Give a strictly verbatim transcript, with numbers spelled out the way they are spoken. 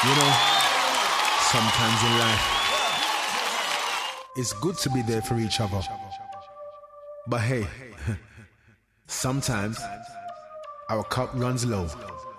You know, sometimes in life, it's good to be there for each other. But hey, sometimes our cup runs low.